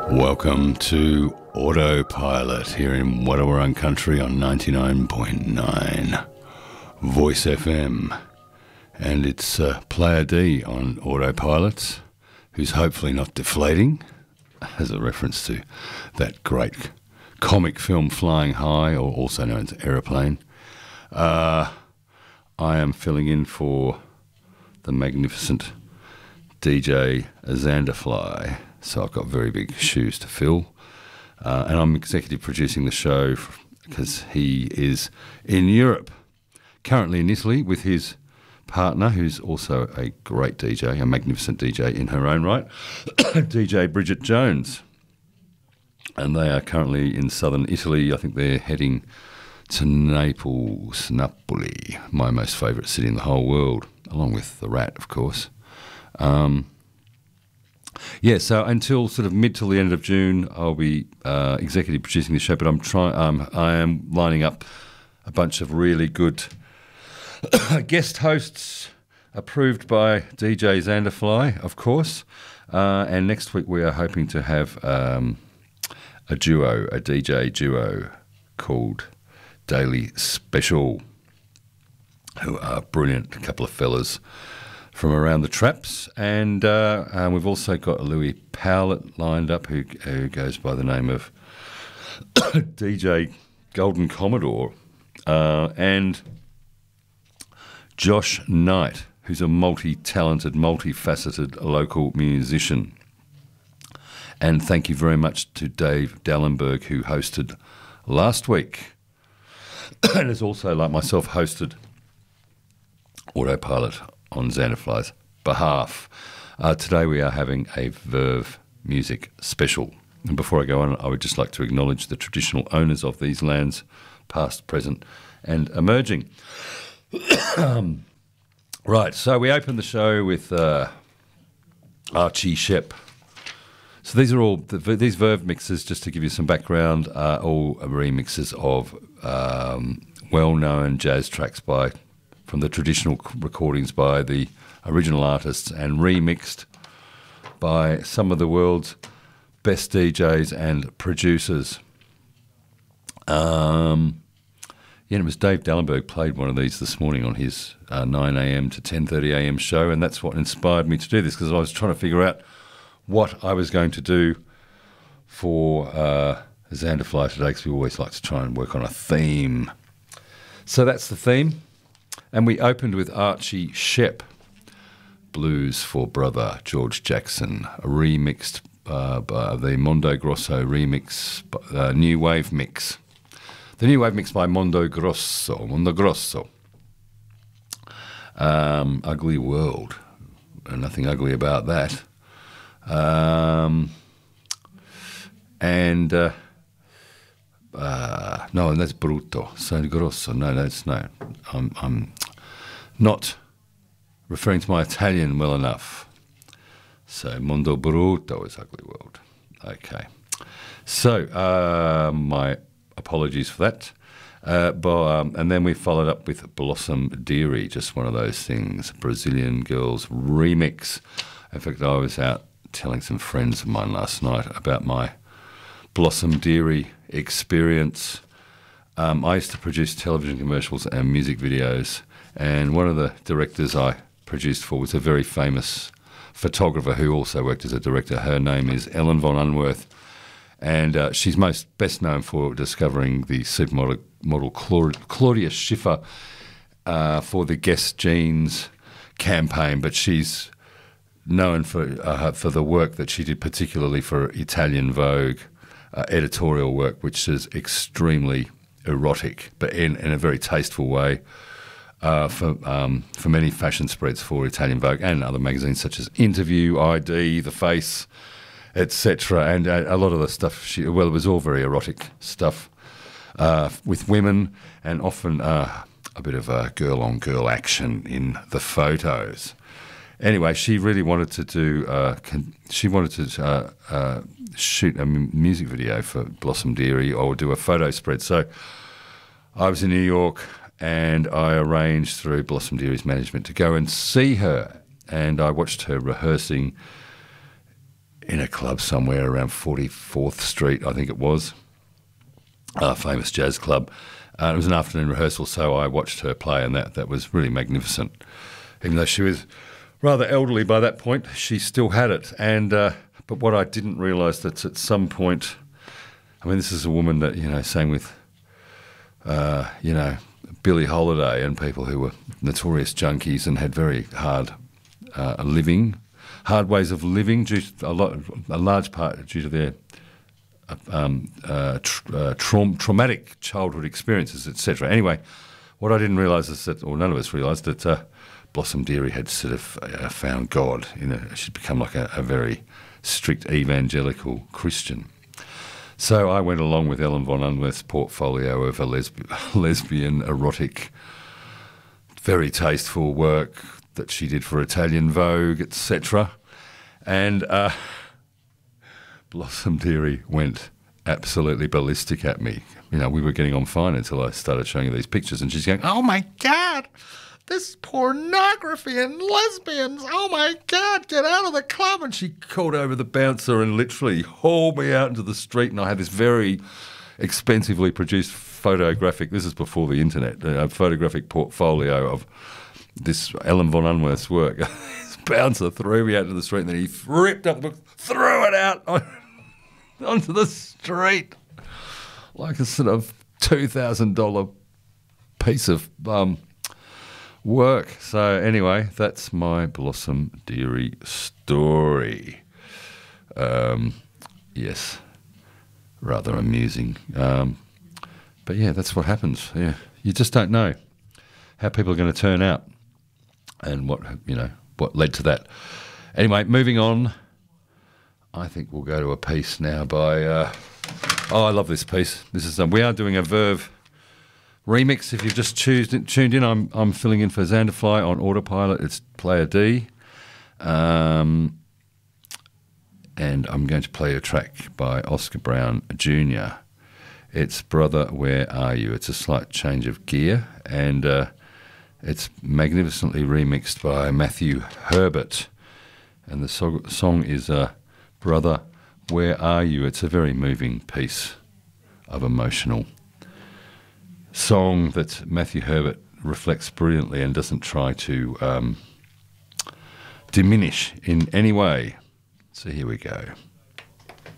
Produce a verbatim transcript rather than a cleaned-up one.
Welcome to Autopilot here in Wadawurrung Country on ninety-nine point nine Voice F M. And it's uh, Player D on Autopilot, who's hopefully not deflating, as a reference to that great comic film Flying High, or also known as Aeroplane. Uh, I am filling in for the magnificent D J Xanderfly, so I've got very big shoes to fill. Uh, and I'm executive producing the show because he is in Europe, currently in Italy with his partner, who's also a great D J, a magnificent D J in her own right, D J Bridget Jones. And they are currently in southern Italy. I think they're heading to Naples, Napoli, my most favourite city in the whole world, along with the Rat, of course. Um, yeah, so until sort of mid till the end of June, I'll be uh, executive producing the show, but I'm trying. Um, I am lining up a bunch of really good guest hosts approved by D J Xanderfly, of course. Uh, and next week we are hoping to have um, a duo, a D J duo called Daily Special, who are brilliant, a couple of fellas from around the traps. And uh, uh, we've also got Louis Powlett lined up, who, who goes by the name of D J Golden Commodore, uh, and Josh Knight, who's a multi-talented, multifaceted local musician. And thank you very much to Dave Dallenberg, who hosted last week and has also, like myself, hosted Autopilot on Xanderfly's behalf. Uh, today we are having a Verve Music special. And before I go on, I would just like to acknowledge the traditional owners of these lands, past, present and emerging. um, right, so we opened the show with uh, Archie Shepp. So these are all, the, these Verve mixes, just to give you some background, are all remixes of um, well-known jazz tracks by from the traditional recordings by the original artists and remixed by some of the world's best D Js and producers. Um, yeah, it was Dave Dallenberg played one of these this morning on his uh, nine a.m. to ten thirty a.m. show, and that's what inspired me to do this, because I was trying to figure out what I was going to do for uh, Xanderfly today, because we always like to try and work on a theme. So that's the theme. And we opened with Archie Shepp, Blues for Brother George Jackson, remixed uh, by the Mondo Grosso remix, uh, New Wave mix. The New Wave mix by Mondo Grosso, Mondo Grosso. Um, Ugly World, nothing ugly about that. Um, and uh, uh, no, that's brutto. So grosso. No, that's no. I'm, I'm not referring to my Italian well enough. So mondo brutto is ugly world. Okay. So uh, my apologies for that. Uh, but, um, and then we followed up with Blossom Dearie, just one of those things. Brazilian Girls remix. In fact, I was out telling some friends of mine last night about my Blossom Dearie experience. Um, I used to produce television commercials and music videos, and one of the directors I produced for was a very famous photographer who also worked as a director. Her name is Ellen von Unworth, and uh, she's most best known for discovering the supermodel model Claudia Schiffer uh, for the Guess Jeans campaign, but she's known for uh, for the work that she did, particularly for Italian Vogue uh, editorial work, which is extremely erotic, but in, in a very tasteful way, uh, for um, for many fashion spreads for Italian Vogue and other magazines such as Interview, I D, The Face, et cetera. And uh, a lot of the stuff, she, well, it was all very erotic stuff uh, with women, and often uh, a bit of a girl-on-girl action in the photos. Anyway, she really wanted to do. Uh, con- she wanted to uh, uh, shoot a m- music video for Blossom Dearie or do a photo spread. So I was in New York, and I arranged through Blossom Dearie's management to go and see her. And I watched her rehearsing in a club somewhere around forty-fourth Street, I think it was, a famous jazz club. Uh, it was an afternoon rehearsal, so I watched her play, and that, that was really magnificent. Even though she was rather elderly by that point, she still had it. And uh, but what I didn't realise that at some point, I mean, this is a woman that, you know, sang with, uh, you know, Billie Holiday and people who were notorious junkies and had very hard uh, living, hard ways of living, due to a, lot, a large part due to their Um, uh, tr- uh, tra- traumatic childhood experiences, et cetera. Anyway, what I didn't realise is that, or none of us realised, that uh, Blossom Dearie had sort of uh, found God. You know, she'd become like a, a very strict evangelical Christian. So I went along with Ellen von Unwerth's portfolio of a lesb- lesbian, erotic, very tasteful work that she did for Italian Vogue, et cetera. And Uh, Blossom Dearie went absolutely ballistic at me. You know, we were getting on fine until I started showing her these pictures, and she's going, "Oh my God, this pornography and lesbians, oh my God, get out of the club." And she called over the bouncer and literally hauled me out into the street, and I had this very expensively produced photographic, this is before the internet, a photographic portfolio of this Ellen von Unwerth's work. This bouncer threw me out into the street, and then he ripped up the book, threw it out on, onto the street like a sort of two thousand dollars piece of um, work. So anyway, that's my Blossom Dearie story. Um, yes, rather amusing. Um, but yeah, that's what happens. Yeah, you just don't know how people are going to turn out and what, you know, what led to that. Anyway, moving on. I think we'll go to a piece now by, uh, oh, I love this piece. This is, um, we are doing a Verve remix. If you've just choosed, tuned in, I'm I'm filling in for Xanderfly on Autopilot. It's Player D. Um, and I'm going to play a track by Oscar Brown Junior It's Brother, Where Are You? It's a slight change of gear, and uh, it's magnificently remixed by Matthew Herbert. And the so- song is uh, Brother, Where Are You? It's a very moving piece of emotional song that Matthew Herbert reflects brilliantly and doesn't try to um, diminish in any way. So here we go.